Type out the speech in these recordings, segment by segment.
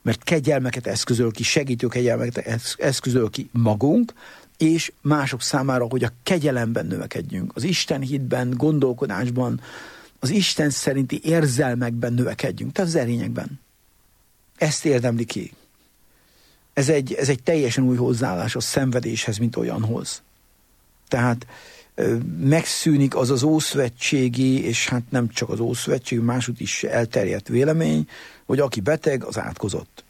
mert kegyelmeket eszközöl ki, segítő kegyelmeket eszközöl ki magunk, és mások számára, hogy a kegyelemben növekedjünk, az Isten hitben, gondolkodásban, az Isten szerinti érzelmekben növekedjünk, tehát az erényekben. Ezt érdemli ki. Ez egy teljesen új hozzáállás a szenvedéshez, mint olyanhoz. Tehát megszűnik az az ószövetségi, és hát nem csak az ószövetségi, másút is elterjedt vélemény, hogy aki beteg, az átkozott.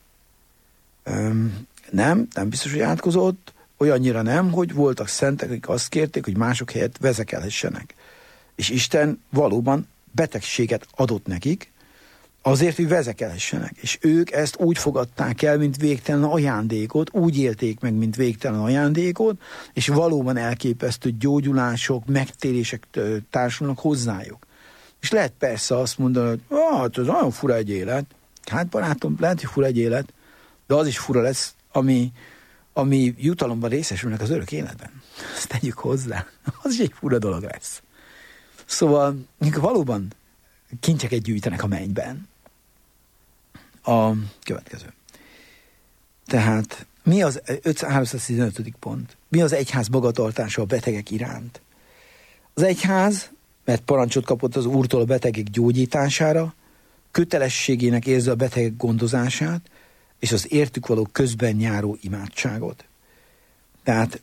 Nem biztos, hogy átkozott, olyannyira nem, hogy voltak szentek, akik azt kérték, hogy mások helyett vezekelhessenek. És Isten valóban betegséget adott nekik, azért, hogy vezekelhessenek. És ők ezt úgy fogadták el, mint végtelen ajándékot, úgy élték meg, mint végtelen ajándékot, és valóban elképesztő gyógyulások, megtérések társulnak hozzájuk. És lehet persze azt mondani, hogy hát ez nagyon fura egy élet. Hát barátom, lehet, hogy fura egy élet, de az is fura lesz, ami jutalomban részesülnek az örök életben. Ezt tegyük hozzá. Az is egy fura dolog lesz. Szóval valóban kincseket gyűjtenek a mennyben. A következő. Tehát mi az 315. pont? Mi az egyház magatartása a betegek iránt? Az egyház, mert parancsot kapott az Úrtól a betegek gyógyítására, kötelességének érzi a betegek gondozását, és az értük való közben járó imádságot. Tehát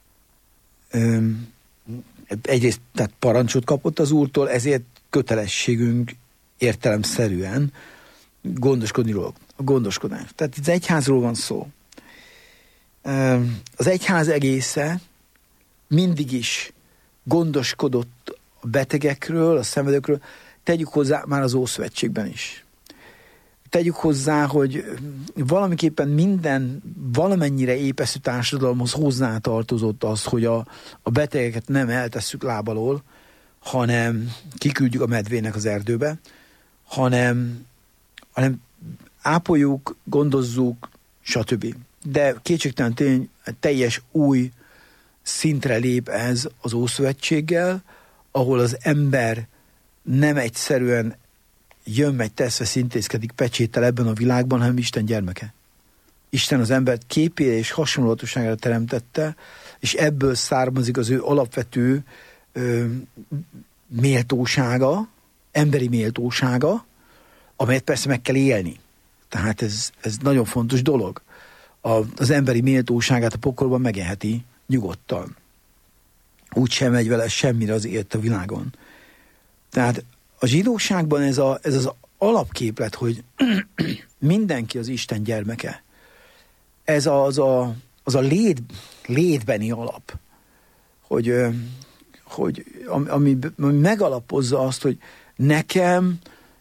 egyrészt tehát parancsot kapott az Úrtól, ezért kötelességünk értelemszerűen gondoskodni róla. A gondoskodás. Tehát itt az egyházról van szó. Az egyház egésze mindig is gondoskodott a betegekről, a szenvedőkről. Tegyük hozzá már az Ószövetségben is. Tegyük hozzá, hogy valamiképpen valamennyire épeszű társadalomhoz hozzátartozott az, hogy a betegeket nem eltesszük lábalól, hanem kiküldjük a medvének az erdőbe, hanem ápoljuk, gondozzuk, stb. De kétségtelen tény, teljes új szintre lép ez az Ószövetséggel, ahol az ember nem egyszerűen jön, megy, tesz, intézkedik, pecséttel ebben a világban, hanem Isten gyermeke. Isten az embert képére és hasonlatosságára teremtette, és ebből származik az ő alapvető méltósága, emberi méltósága, amelyet persze meg kell élni. Tehát ez nagyon fontos dolog. Az emberi méltóságát a pokolban megélheti nyugodtan. Úgy sem megy vele semmire az élet a világon. Tehát a zsidóságban ez az alapképlet, hogy mindenki az Isten gyermeke. Ez az a létbeni alap, ami megalapozza azt, hogy nekem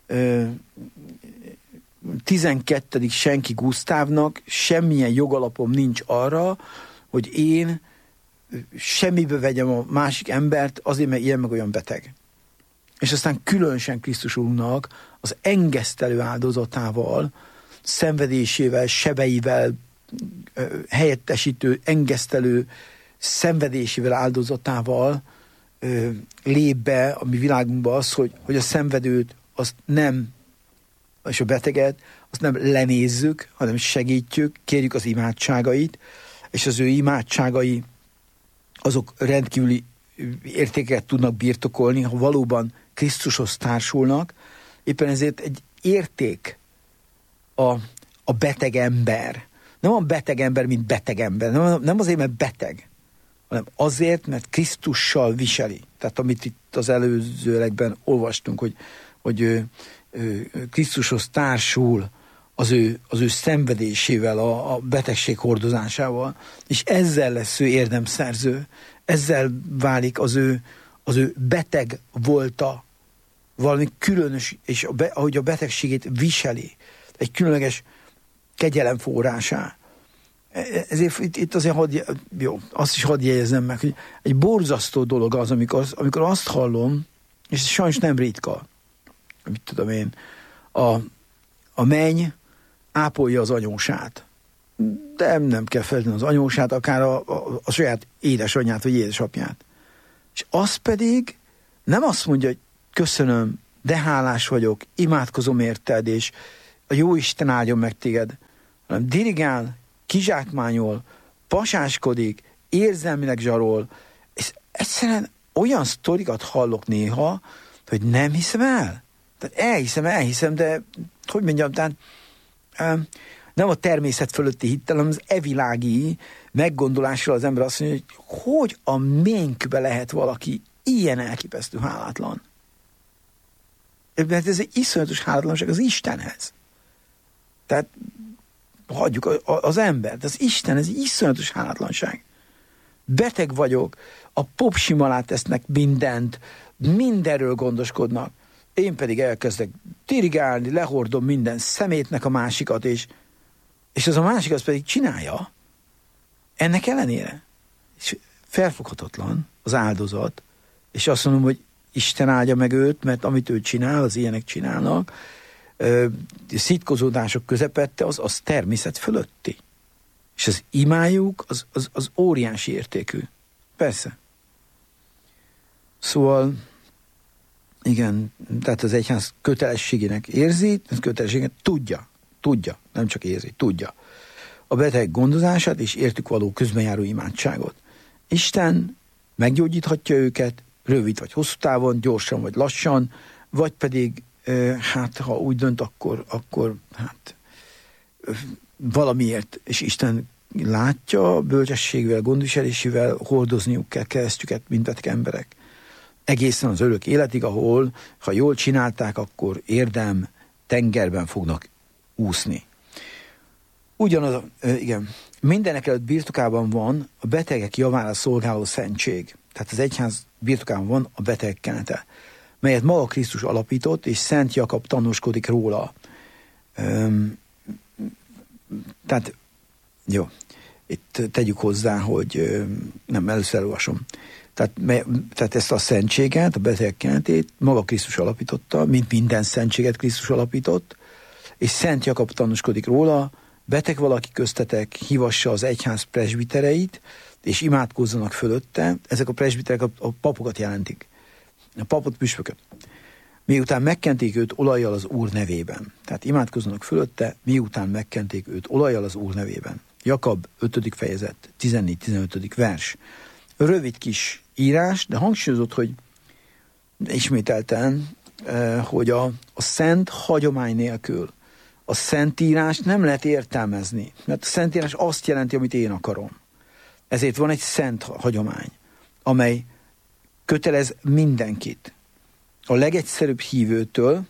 12. Senki Gusztávnak semmilyen jogalapom nincs arra, hogy én semmibe vegyem a másik embert azért, mert ilyen meg olyan beteg. És aztán különösen Krisztus Úrunknak az engesztelő áldozatával, szenvedésével, sebeivel, helyettesítő, engesztelő szenvedésével, áldozatával lép be a mi világunkba az, hogy a szenvedőt azt nem, és a beteget azt nem lenézzük, hanem segítjük, kérjük az imádságait, és az ő imádságai azok rendkívüli értéket tudnak birtokolni, ha valóban Krisztushoz társulnak. Éppen ezért egy érték a beteg ember. Nem a beteg ember, mint beteg ember. Nem azért, mert beteg, hanem azért, mert Krisztussal viseli. Tehát amit itt az előzőlegben olvastunk, hogy Krisztushoz társul az ő szenvedésével, a betegség hordozásával, és ezzel lesz ő érdemszerző, ezzel válik az ő beteg volta valami különös, és ahogy a betegségét viseli, egy különleges kegyelem forrásá. Ezért itt azért azt is hadd jegyezzem meg, hogy egy borzasztó dolog az, amikor azt hallom, és sajnos nem ritka, mit tudom én, a menny ápolja az anyósát. De nem kell feltétlenül az anyósát, akár a saját édesanyját, vagy édesapját. És az pedig nem azt mondja, hogy köszönöm, de hálás vagyok, imádkozom érted, és a jó Isten áldjon meg téged, hanem dirigál, kizsákmányol, pasáskodik, érzelmileg zsarol, és egyszerűen olyan sztorikat hallok néha, hogy nem hiszem el. Tehát elhiszem, de hogy mondjam, tehát nem a természet fölötti hittel, hanem az evilági meggondolásról az ember azt mondja, hogy a ménkbe lehet valaki ilyen elképesztő hálátlan. Mert ez egy iszonyatos hálátlanság az Istenhez. Tehát hagyjuk az embert, az Isten, ez egy iszonyatos hálátlanság. Beteg vagyok, a popsim alá tesznek mindent, mindenről gondoskodnak. Én pedig elkezdek dirigálni, lehordom minden szemétnek a másikat, és az a másik az pedig csinálja. Ennek ellenére. És felfoghatatlan az áldozat, és azt mondom, hogy Isten áldja meg őt, mert amit ő csinál, az ilyenek csinálnak, szitkozódások közepette, az természet fölötti. És az imájuk, az óriási értékű. Persze. Szóval, igen, tehát az egyház kötelességének érzi, kötelességet tudja, nem csak érzi, tudja. A beteg gondozását és értük való közbenjáró imádságot. Isten meggyógyíthatja őket, rövid vagy hosszú távon, gyorsan vagy lassan, vagy pedig, hát ha úgy dönt, akkor valamiért, és Isten látja, bölcsességvel, gondviselésével hordozniuk kell keresztjüket, mint beteg emberek. Egészen az örök életig, ahol, ha jól csinálták, akkor érdem tengerben fognak úszni. Ugyanaz, igen, mindenek előtt birtokában van a betegek javára szolgáló szentség. Tehát az egyház birtokában van a beteg kenete, melyet maga Krisztus alapított, és Szent Jakab tanúskodik róla. Tehát, jó, itt tegyük hozzá, hogy nem, először elolvasom. Tehát ezt a szentséget, a beteg kenetét maga Krisztus alapította, mint minden szentséget Krisztus alapított, és Szent Jakab tanúskodik róla, beteg valaki köztetek, hívassa az egyház presbitereit, és imádkozzanak fölötte. Ezek a presbiterek a papokat jelentik. A papot, püspököt. Miután megkenték őt olajjal az Úr nevében. Tehát imádkozzanak fölötte, miután megkenték őt olajjal az Úr nevében. Jakab 5. fejezet, 14-15. vers. Rövid kis írás, de hangsúlyozott, hogy ismételten, hogy a szent hagyomány nélkül a szentírás nem lehet értelmezni, mert a szentírás azt jelenti, amit én akarom. Ezért van egy szent hagyomány, amely kötelez mindenkit. A legegyszerűbb hívőtől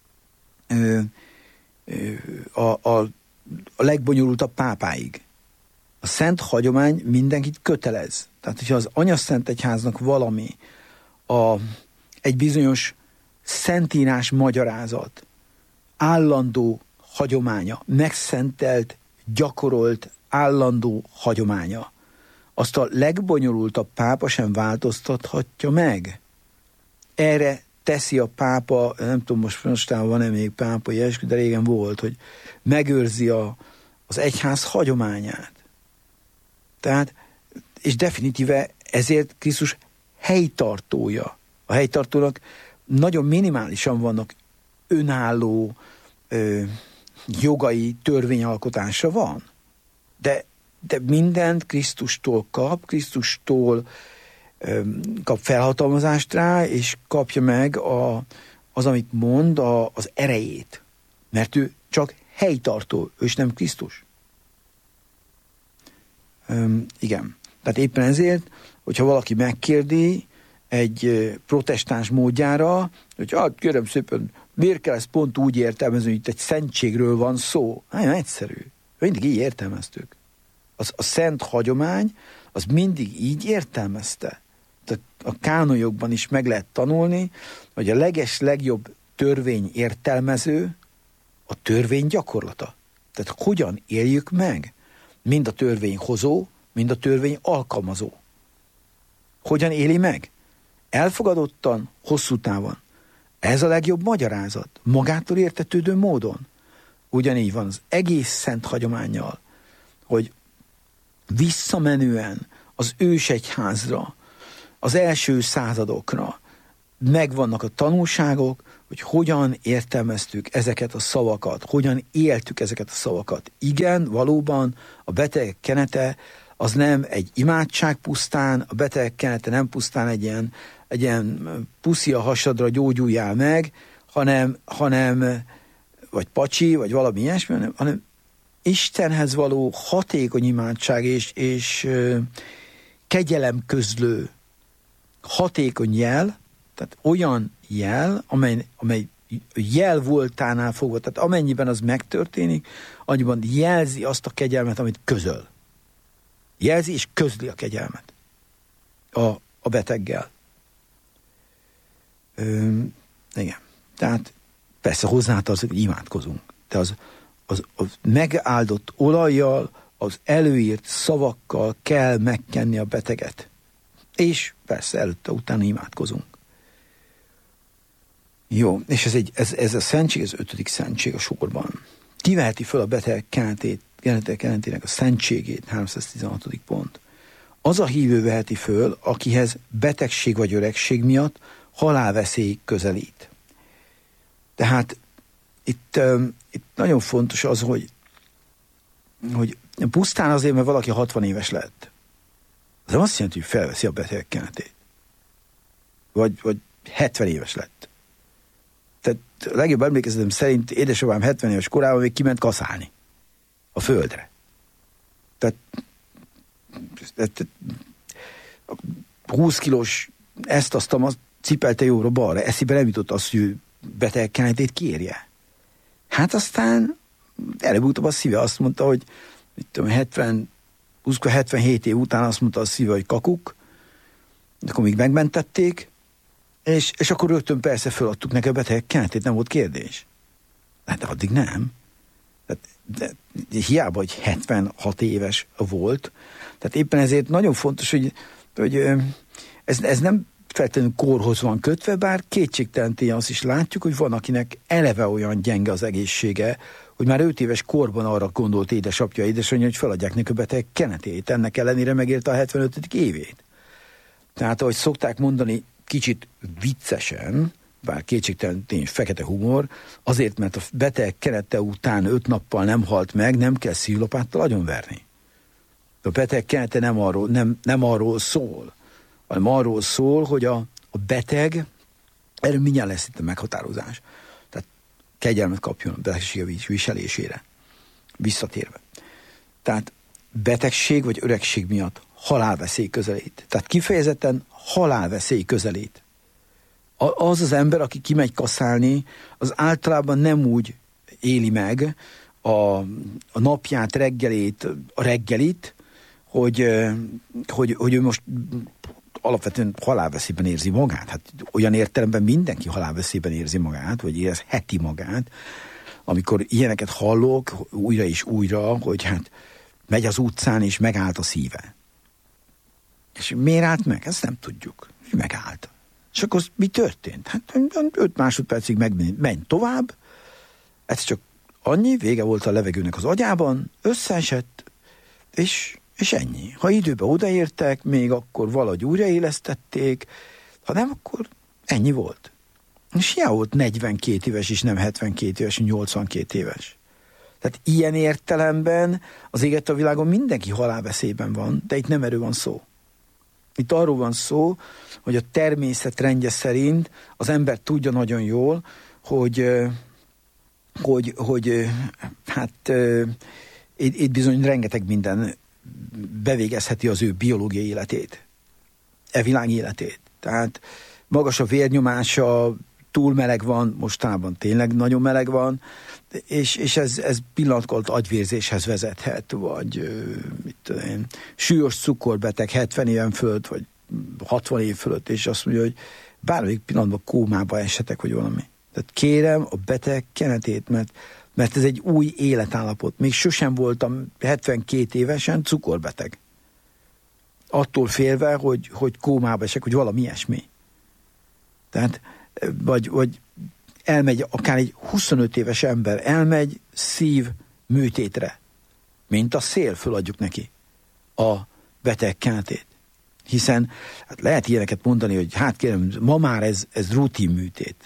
a legbonyolultabb pápáig. A szent hagyomány mindenkit kötelez. Tehát, hogyha az anyaszent egyháznak valami egy bizonyos szentírás magyarázat, állandó hagyománya, megszentelt, gyakorolt, állandó hagyománya, azt a legbonyolultabb pápa sem változtathatja meg. Erre teszi a pápa, nem tudom, mostában van-e még pápa ilyesmi, de régen volt, hogy megőrzi az egyház hagyományát. Tehát, és definitíve ezért Krisztus helytartója. A helytartónak nagyon minimálisan vannak önálló jogai, törvényalkotása van. De mindent Krisztustól Krisztustól kap felhatalmazást rá, és kapja meg az, amit mond, az erejét. Mert ő csak helytartó, ő is nem Krisztus. Igen. Tehát éppen ezért, hogyha valaki megkérdi egy protestáns módjára, hogy kérem szépen, miért kell ezt pont úgy értelmezni, hogy itt egy szentségről van szó? Nagyon egyszerű. Mindig így értelmeztük. A szent hagyomány, az mindig így értelmezte. Tehát a kánonjogban is meg lehet tanulni, hogy a legjobb törvény értelmező a törvény gyakorlata. Tehát hogyan éljük meg? Mind a törvényhozó, mind a törvény alkalmazó. Hogyan éli meg? Elfogadottan, hosszú távon. Ez a legjobb magyarázat. Magától értetődő módon. Ugyanígy van az egész szent hagyománnyal, hogy visszamenően az ősegyházra, az első századokra megvannak a tanulságok, hogy hogyan értelmeztük ezeket a szavakat, hogyan éltük ezeket a szavakat. Igen, valóban a betegek kenete az nem egy imádság pusztán, a betegek kenete nem pusztán egy ilyen puszi a hasadra, gyógyuljál meg, hanem vagy pacsi, vagy valami ilyesmi, hanem Istenhez való hatékony imádság és kegyelem közlő hatékony jel, tehát olyan jel, amely jel voltánál fogva, tehát amennyiben az megtörténik, annyiban jelzi azt a kegyelmet, amit közöl. Jelzi és közli a kegyelmet a beteggel. Igen. Tehát persze hozzátartozik, hogy imádkozunk. De az megáldott olajjal, az előírt szavakkal kell megkenni a beteget. És persze előtte, utána imádkozunk. Jó, és ez a szentség, az 5. szentség a sorban. Kiveheti föl a beteg kenetének a szentségét, 316. pont. Az a hívő veheti föl, akihez betegség vagy öregség miatt halálveszély közelít. Tehát itt nagyon fontos az, hogy pusztán azért, mert valaki 60 éves lett. Az nem azt jelenti, hogy felveszi a beteg kenetét. Vagy 70 éves lett. Tehát a legjobb emlékezetem szerint édesapám 70 éves korában még kiment kaszálni a földre. Tehát 20 kilós azt cipelte jobbra-balra, eszébe nem jutott azt, hogy ő beteg kenetét kérje. Hát aztán előbb-utóbb a szíve azt mondta, hogy 77 év után azt mondta a szíve, hogy kakuk, akkor még megmentették, és akkor rögtön persze föladtuk neki a beteg kenetét, nem volt kérdés. Hát addig nem. De hiába, hogy 76 éves volt. Tehát éppen ezért nagyon fontos, hogy ez nem feltétlenül korhoz van kötve, bár kétségtelen azt is látjuk, hogy van, akinek eleve olyan gyenge az egészsége, hogy már 5 éves korban arra gondolt édesanyja, hogy feladják neki a beteg kenetét. Ennek ellenére megérte a 75. évét. Tehát, ahogy szokták mondani, kicsit viccesen, bár kétségtelen tény fekete humor, azért, mert a beteg kenete után 5 nappal nem halt meg, nem kell szívlapáttal agyonverni. A beteg kenete nem arról szól, hanem arról szól, hogy a beteg, erről mindjárt lesz itt a meghatározás, tehát kegyelmet kapjon a betegség viselésére. Visszatérve. Tehát betegség vagy öregség miatt halálveszély közelít. Tehát kifejezetten halálveszély közelít. Az ember, aki kimegy kaszálni, az általában nem úgy éli meg a napját, a reggelit, hogy ő most alapvetően halálveszélyben érzi magát. Hát olyan értelemben mindenki halálveszélyben érzi magát, vagy érezheti magát, amikor ilyeneket hallok újra és újra, hogy hát megy az utcán, és megállt a szíve. És miért állt meg? Ezt nem tudjuk. Megállt. És akkor mi történt? Hát 5 másodpercig menj tovább, ez csak annyi, vége volt a levegőnek az agyában, összeesett, és ennyi. Ha időben odaértek, még akkor valahogy újraélesztették, ha nem, akkor ennyi volt. És hiába volt 42 éves, és nem 72 éves, 82 éves. Tehát ilyen értelemben az éget a világon mindenki halálveszélyben van, de itt nem erről van szó. Itt arról van szó, hogy a természet rendje szerint az ember tudja nagyon jól, hogy itt bizony rengeteg minden bevégezheti az ő biológiai életét, világ életét. Tehát magas a vérnyomása, túl meleg van, mostanában tényleg nagyon meleg van, és ez pillanatkor agyvérzéshez vezethet, vagy súlyos cukorbeteg 70 éven fölött, vagy 60 év fölött, és azt mondja, hogy bármelyik pillanatban kómába esetek, vagy valami. Tehát kérem a beteg kenetét, mert ez egy új életállapot. Még sosem voltam 72 évesen cukorbeteg. Attól félve, hogy kómába esek, hogy valami ilyesmi. Tehát, vagy elmegy, akár egy 25 éves ember elmegy szív műtétre, mint a szél, föladjuk neki a beteg kenetét. Hiszen hát lehet ilyeneket mondani, hogy hát kérem, ma már ez rutin műtét.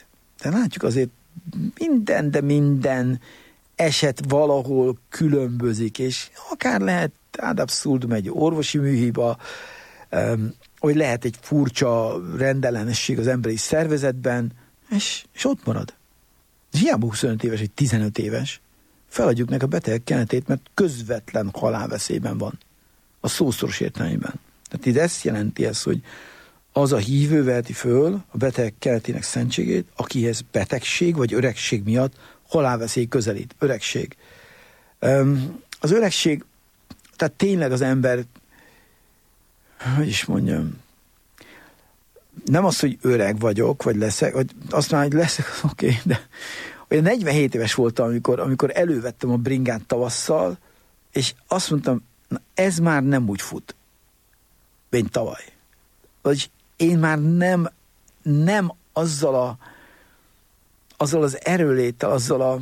De látjuk azért minden eset valahol különbözik, és akár lehet ad abszurdum egy orvosi műhiba, hogy lehet egy furcsa rendellenesség az emberi szervezetben, és ott marad. És hiába 25 éves, vagy 15 éves, feladjuk neki a beteg kenetét, mert közvetlen halálveszélyben van. A szószoros értelmében. Tehát itt ezt jelenti hogy az a hívő veheti föl a beteg kenetének szentségét, akihez betegség vagy öregség miatt halálveszély közelít. Öregség. Az öregség, tehát tényleg az ember, hogy is mondjam, nem az, hogy öreg vagyok, vagy leszek, vagy azt mondom, hogy leszek, oké, de olyan 47 éves voltam, amikor elővettem a bringát tavasszal, és azt mondtam, na, ez már nem úgy fut, mint tavaly. Vagyis én már nem azzal az erőléttel, azzal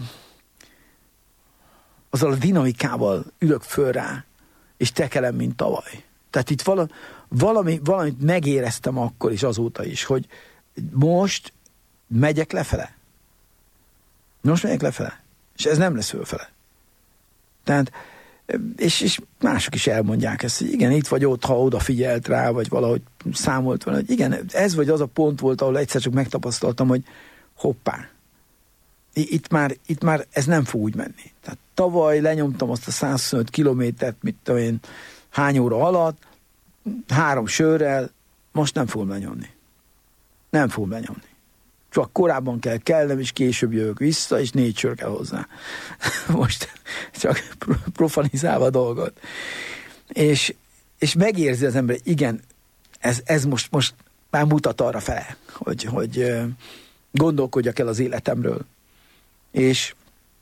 a dinamikával ülök föl rá, és tekelem, mint tavaly. Tehát itt valamit megéreztem akkor is, azóta is, hogy most megyek lefele. Most megyek lefele. És ez nem lesz fölfele. Tehát, és mások is elmondják ezt, hogy igen, itt vagy ott, ha odafigyelt rá, vagy valahogy számolt vele, hogy igen, ez vagy az a pont volt, ahol egyszer csak megtapasztaltam, hogy hoppá, itt már ez nem fog úgy menni. Tehát tavaly lenyomtam azt a 125 kilométert, mit tudom én, hány óra alatt, 3 sörrel, most nem fogom lenyomni. Nem fogom lenyomni. Csak korábban kell kelnem, és később jövök vissza, és 4 sör kell hozzá. Most csak profanizálva a dolgot. És megérzi az ember, igen, ez most már mutat arra fele, hogy gondolkodjak el az életemről. És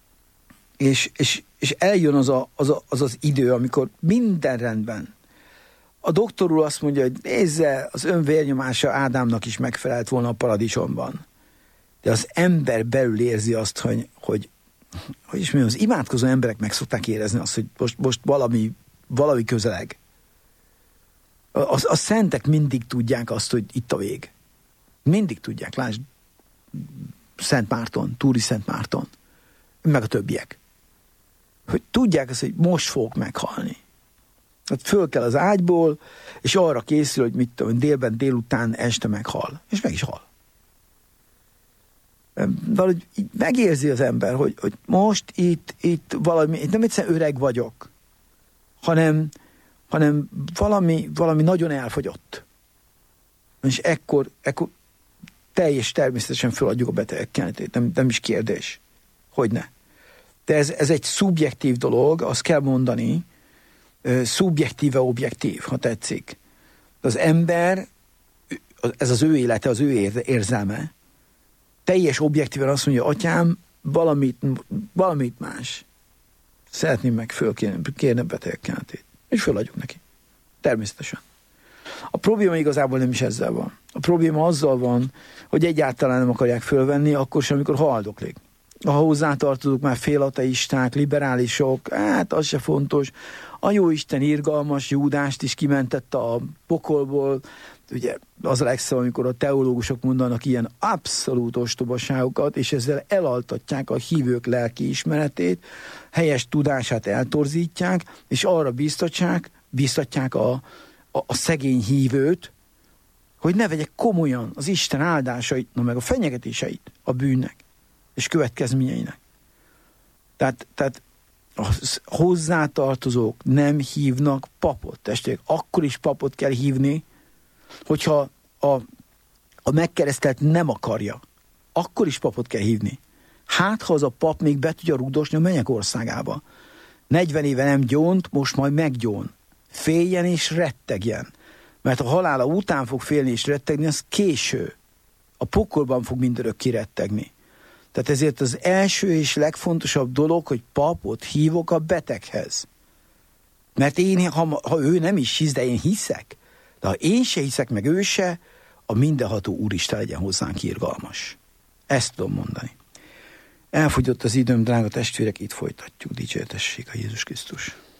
eljön az idő, amikor minden rendben. A doktor úr azt mondja, hogy nézze, az ön vérnyomása Ádámnak is megfelelt volna a paradicsomban. De az ember belül érzi azt, hogy is mondjam, az imádkozó emberek meg szokták érezni azt, hogy most valami közeleg. A szentek mindig tudják azt, hogy itt a vég. Mindig tudják, lásd, Szent Márton, Túri Szent Márton, meg a többiek. Hogy tudják azt, hogy most fogok meghalni. Hát föl kell az ágyból, és arra készül, hogy mit tudom, délután, este meghal. És meg is hal. Valahogy megérzi az ember, hogy most itt valami, nem egyszerűen öreg vagyok, hanem valami nagyon elfogyott. És ekkor teljes természetesen feladjuk a betegek kenetét, nem is kérdés. Hogyne. De ez egy szubjektív dolog, azt kell mondani, szubjektíve objektív, ha tetszik. Az ember, ez az ő élete, az ő érzelme, teljes objektíven azt mondja, atyám, valamit más. Szeretném meg kérni betegek kenetét. És föladjuk neki. Természetesen. A probléma igazából nem is ezzel van. A probléma azzal van, hogy egyáltalán nem akarják fölvenni, akkor sem, amikor haldoklik. Ha hozzátartozók már félateisták, liberálisok, hát az se fontos. A jóisten irgalmas Júdást is kimentette a pokolból. Ugye az a legszebb, amikor a teológusok mondanak ilyen abszolút ostobaságokat, és ezzel elaltatják a hívők lelki ismeretét, helyes tudását eltorzítják, és arra biztatják a szegény hívőt, hogy ne vegyek komolyan az Isten áldásait, meg a fenyegetéseit a bűnnek és következményeinek. Tehát a hozzátartozók nem hívnak papot. Testvérek, akkor is papot kell hívni, hogyha a megkeresztelt nem akarja. Akkor is papot kell hívni. Hát, ha az a pap még be tudja rúgdosni a mennyek országába. 40 éve nem gyónt, most majd meggyón. Féljen és rettegjen. Mert a halála után fog félni és rettegni, az késő. A pokolban fog mindörökké rettegni. Tehát ezért az első és legfontosabb dolog, hogy papot hívok a beteghez. Mert én, ha ő nem is hisz, de én hiszek. De ha én se hiszek, meg ő se, a mindenható Úristen legyen hozzánk irgalmas. Ezt tudom mondani. Elfogyott az időm, drága testvérek, itt folytatjuk. Dicsértessék a Jézus Krisztus.